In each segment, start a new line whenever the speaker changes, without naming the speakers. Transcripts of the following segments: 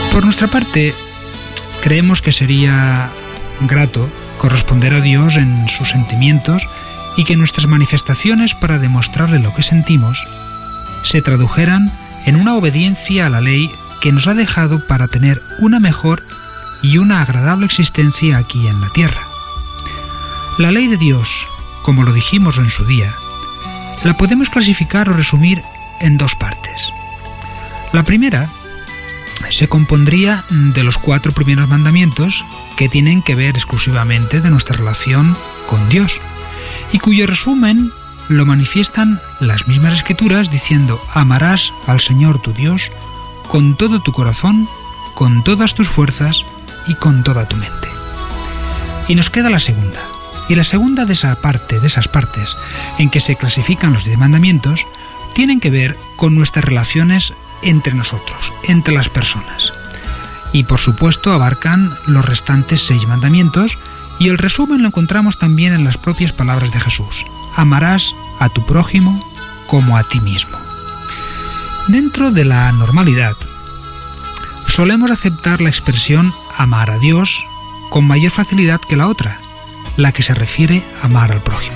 Por nuestra parte, creemos que sería grato corresponder a Dios en sus sentimientos y que nuestras manifestaciones para demostrarle lo que sentimos se tradujeran en una obediencia a la ley que nos ha dejado para tener una mejor y una agradable existencia aquí en la tierra. La ley de Dios, como lo dijimos en su día, la podemos clasificar o resumir en dos partes. La primera se compondría de los 4 primeros mandamientos que tienen que ver exclusivamente de nuestra relación con Dios y cuyo resumen lo manifiestan las mismas escrituras diciendo: amarás al Señor tu Dios con todo tu corazón, con todas tus fuerzas y con toda tu mente. Y nos queda la segunda. Y la segunda de esas partes en que se clasifican los 10 mandamientos tienen que ver con nuestras relaciones entre nosotros, entre las personas. Y por supuesto abarcan los restantes 6 mandamientos y el resumen lo encontramos también en las propias palabras de Jesús: amarás a tu prójimo como a ti mismo. Dentro de la normalidad, solemos aceptar la expresión amar a Dios con mayor facilidad que la otra, la que se refiere a amar al prójimo.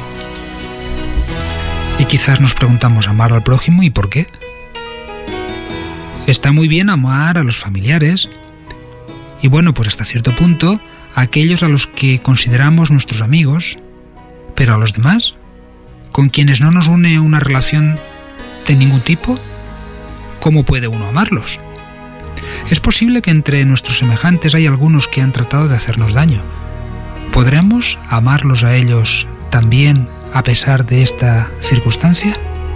Y quizás nos preguntamos: ¿amar al prójimo y por qué? Está muy bien amar a los familiares y bueno, pues hasta cierto punto a aquellos a los que consideramos nuestros amigos, pero a los demás, con quienes no nos une una relación de ningún tipo, ¿cómo puede uno amarlos? Es posible que entre nuestros semejantes hay algunos que han tratado de hacernos daño. ¿Podremos amarlos a ellos también a pesar de esta circunstancia?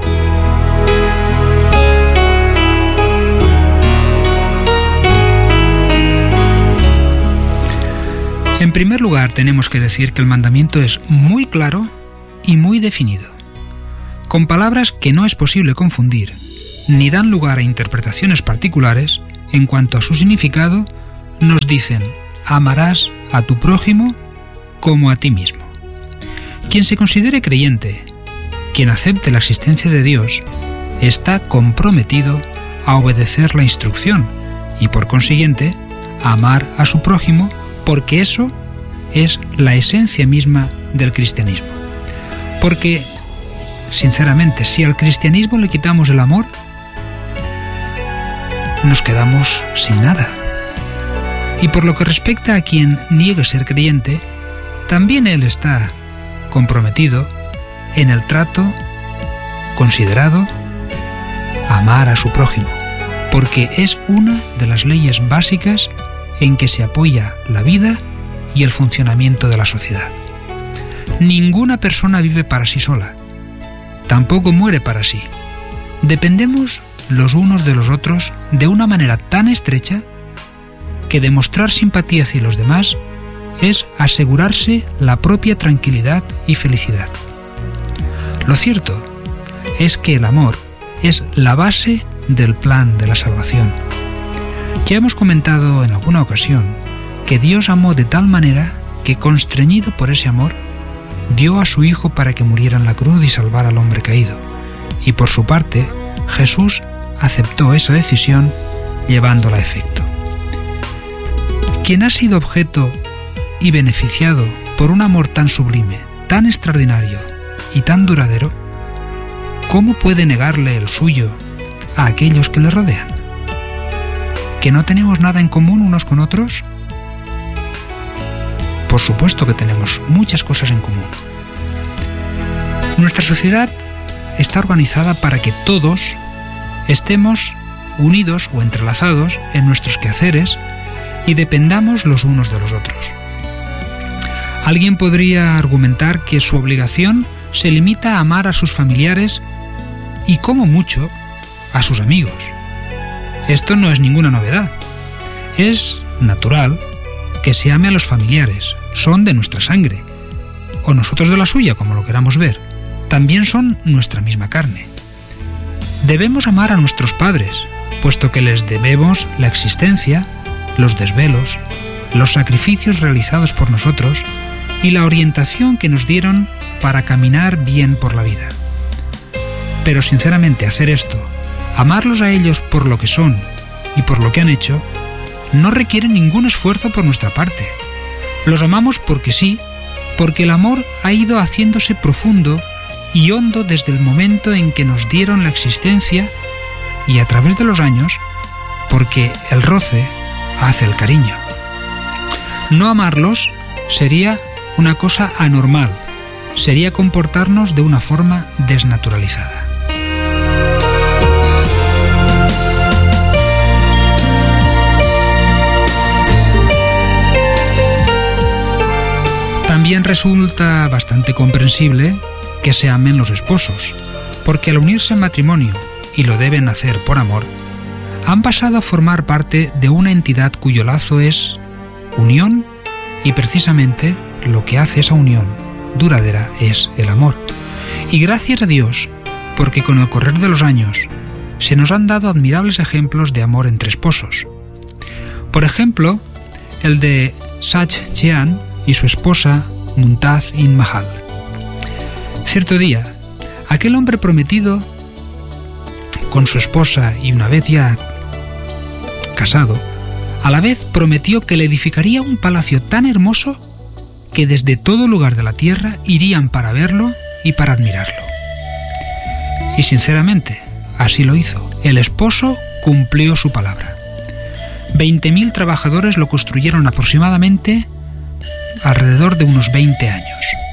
En primer lugar, tenemos que decir que el mandamiento es muy claro y muy definido, con palabras que no es posible confundir, ni dan lugar a interpretaciones particulares. En cuanto a su significado, nos dicen: amarás a tu prójimo como a ti mismo. Quien se considere creyente, quien acepte la existencia de Dios, está comprometido a obedecer la instrucción y, por consiguiente, a amar a su prójimo, porque eso es la esencia misma del cristianismo. Porque, sinceramente, si al cristianismo le quitamos el amor, nos quedamos sin nada. Y por lo que respecta a quien niegue ser creyente, también él está comprometido en el trato considerado a amar a su prójimo, porque es una de las leyes básicas en que se apoya la vida y el funcionamiento de la sociedad. Ninguna persona vive para sí sola, tampoco muere para sí. Dependemos los unos de los otros de una manera tan estrecha que demostrar simpatía hacia los demás es asegurarse la propia tranquilidad y felicidad. Lo cierto es que el amor es la base del plan de la salvación. Ya hemos comentado en alguna ocasión que Dios amó de tal manera que, constreñido por ese amor, dio a su Hijo para que muriera en la cruz y salvara al hombre caído. Y por su parte, Jesús aceptó esa decisión llevándola a efecto. Quien ha sido objeto y beneficiado por un amor tan sublime, tan extraordinario y tan duradero, ¿cómo puede negarle el suyo a aquellos que le rodean? ¿Que no tenemos nada en común unos con otros? Por supuesto que tenemos muchas cosas en común. Nuestra sociedad está organizada para que todos estemos unidos o entrelazados en nuestros quehaceres y dependamos los unos de los otros. Alguien podría argumentar que su obligación se limita a amar a sus familiares y, como mucho, a sus amigos. Esto no es ninguna novedad. Es natural que se ame a los familiares, son de nuestra sangre, o nosotros de la suya, como lo queramos ver. También son nuestra misma carne. Debemos amar a nuestros padres, puesto que les debemos la existencia, los desvelos, los sacrificios realizados por nosotros y la orientación que nos dieron para caminar bien por la vida. Pero sinceramente, hacer esto, amarlos a ellos por lo que son y por lo que han hecho, no requieren ningún esfuerzo por nuestra parte. Los amamos porque sí, porque el amor ha ido haciéndose profundo y hondo desde el momento en que nos dieron la existencia y a través de los años, porque el roce hace el cariño. No amarlos sería una cosa anormal, sería comportarnos de una forma desnaturalizada. También resulta bastante comprensible que se amen los esposos, porque al unirse en matrimonio, y lo deben hacer por amor, han pasado a formar parte de una entidad cuyo lazo es unión, y precisamente lo que hace esa unión duradera es el amor. Y gracias a Dios, porque con el correr de los años se nos han dado admirables ejemplos de amor entre esposos. Por ejemplo, el de Shah Jahan y su esposa Mumtaz Mahal. Cierto día, aquel hombre prometido con su esposa y una vez ya casado, a la vez prometió que le edificaría un palacio tan hermoso que desde todo lugar de la tierra irían para verlo y para admirarlo. Y sinceramente, así lo hizo. El esposo cumplió su palabra. 20.000 trabajadores lo construyeron aproximadamente alrededor de unos 20 años.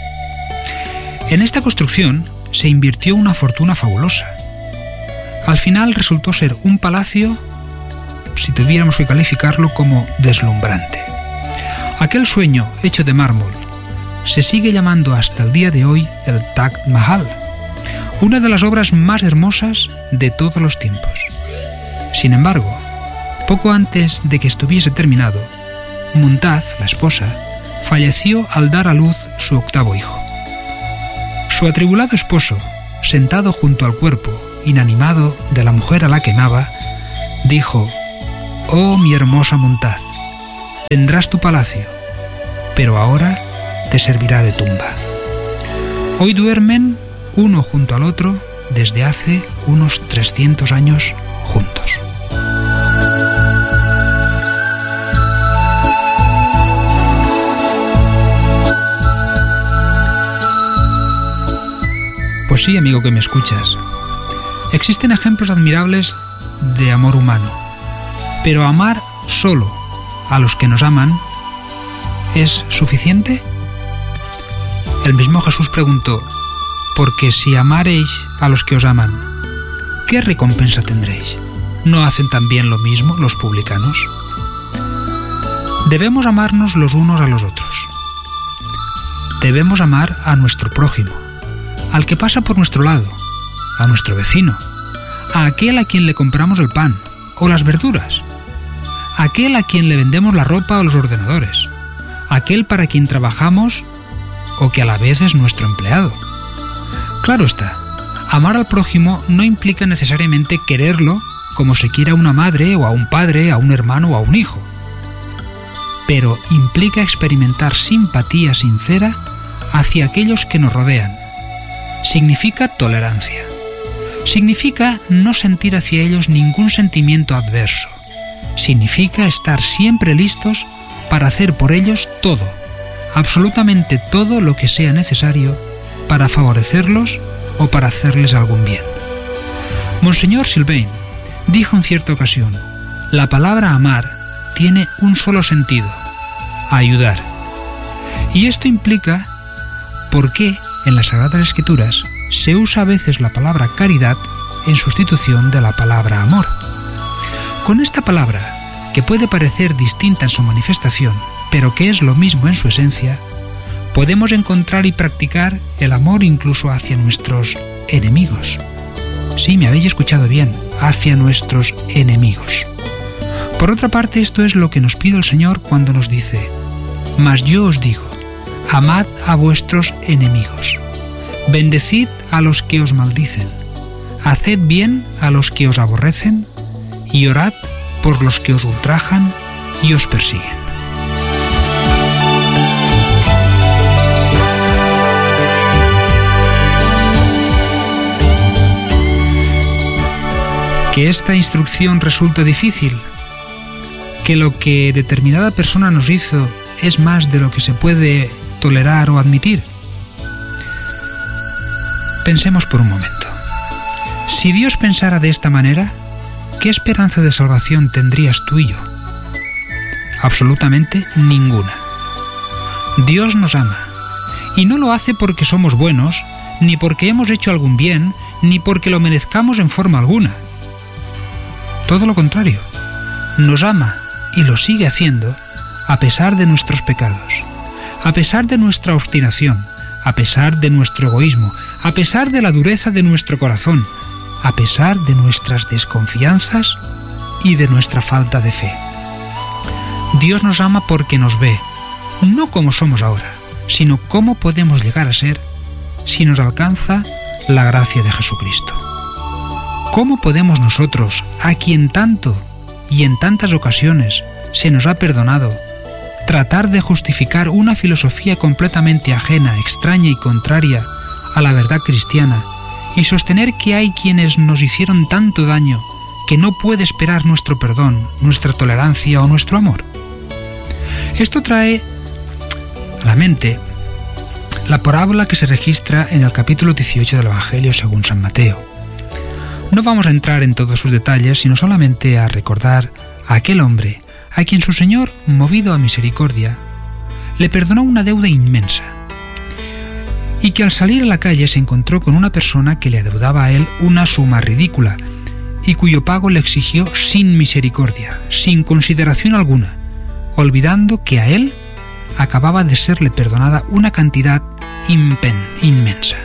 En esta construcción se invirtió una fortuna fabulosa. Al final resultó ser un palacio, si tuviéramos que calificarlo, como deslumbrante. Aquel sueño hecho de mármol se sigue llamando hasta el día de hoy el Taj Mahal, una de las obras más hermosas de todos los tiempos. Sin embargo, poco antes de que estuviese terminado, Mumtaz, la esposa, falleció al dar a luz su octavo hijo. Su atribulado esposo, sentado junto al cuerpo inanimado de la mujer a la que amaba, dijo: «Oh, mi hermosa Mumtaz, tendrás tu palacio, pero ahora te servirá de tumba». Hoy duermen uno junto al otro desde hace unos 300 años juntos. Pues sí, amigo que me escuchas, existen ejemplos admirables de amor humano, pero amar solo a los que nos aman ¿es suficiente? El mismo Jesús preguntó: porque si amareis a los que os aman, ¿qué recompensa tendréis? ¿No hacen también lo mismo los publicanos? Debemos amarnos los unos a los otros. Debemos amar a nuestro prójimo, al que pasa por nuestro lado, a nuestro vecino, a aquel a quien le compramos el pan o las verduras, a aquel a quien le vendemos la ropa o los ordenadores, a aquel para quien trabajamos o que a la vez es nuestro empleado. Claro está, amar al prójimo no implica necesariamente quererlo como se quiere a una madre o a un padre, a un hermano o a un hijo, pero implica experimentar simpatía sincera hacia aquellos que nos rodean. Significa tolerancia. Significa no sentir hacia ellos ningún sentimiento adverso. Significa estar siempre listos para hacer por ellos todo, absolutamente todo lo que sea necesario para favorecerlos o para hacerles algún bien. Monseñor Sylvain dijo en cierta ocasión: la palabra amar tiene un solo sentido: ayudar. Y esto implica por qué en las Sagradas Escrituras se usa a veces la palabra caridad en sustitución de la palabra amor. Con esta palabra, que puede parecer distinta en su manifestación, pero que es lo mismo en su esencia, podemos encontrar y practicar el amor incluso hacia nuestros enemigos. Sí, me habéis escuchado bien, hacia nuestros enemigos. Por otra parte, esto es lo que nos pide el Señor cuando nos dice: mas yo os digo, amad a vuestros enemigos, bendecid a los que os maldicen, haced bien a los que os aborrecen y orad por los que os ultrajan y os persiguen. ¿Que esta instrucción resulta difícil? que lo que determinada persona nos hizo es más de lo que se puede tolerar o admitir? Pensemos por un momento. Si Dios pensara de esta manera, ¿qué esperanza de salvación tendrías tú y yo? Absolutamente ninguna. Dios nos ama, y no lo hace porque somos buenos, ni porque hemos hecho algún bien, ni porque lo merezcamos en forma alguna. Todo lo contrario, nos ama y lo sigue haciendo a pesar de nuestros pecados, a pesar de nuestra obstinación, a pesar de nuestro egoísmo, a pesar de la dureza de nuestro corazón, a pesar de nuestras desconfianzas y de nuestra falta de fe. Dios nos ama porque nos ve, no como somos ahora, sino cómo podemos llegar a ser si nos alcanza la gracia de Jesucristo. ¿Cómo podemos nosotros, a quien tanto y en tantas ocasiones se nos ha perdonado, tratar de justificar una filosofía completamente ajena, extraña y contraria a la verdad cristiana, y sostener que hay quienes nos hicieron tanto daño que no puede esperar nuestro perdón, nuestra tolerancia o nuestro amor? Esto trae a la mente la parábola que se registra en el capítulo 18 del Evangelio según San Mateo. No vamos a entrar en todos sus detalles, sino solamente a recordar a aquel hombre a quien su Señor, movido a misericordia, le perdonó una deuda inmensa, y que al salir a la calle se encontró con una persona que le adeudaba a él una suma ridícula y cuyo pago le exigió sin misericordia, sin consideración alguna, olvidando que a él acababa de serle perdonada una cantidad inmensa.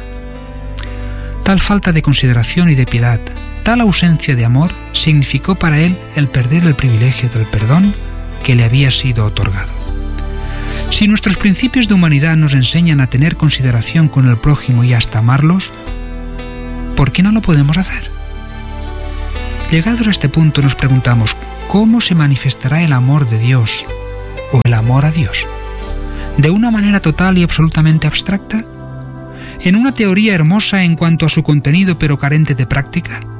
Tal falta de consideración y de piedad, tal ausencia de amor, significó para él el perder el privilegio del perdón que le había sido otorgado. Si nuestros principios de humanidad nos enseñan a tener consideración con el prójimo y hasta amarlos, ¿por qué no lo podemos hacer? Llegados a este punto nos preguntamos, ¿cómo se manifestará el amor de Dios o el amor a Dios? ¿De una manera total y absolutamente abstracta? ¿En una teoría hermosa en cuanto a su contenido pero carente de práctica?